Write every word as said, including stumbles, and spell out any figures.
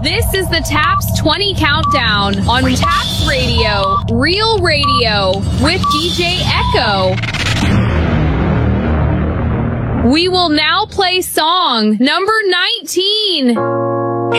This is the Taps twenty Countdown on Taps Radio, Real Radio, with D J Echo. We will now play song number nineteen.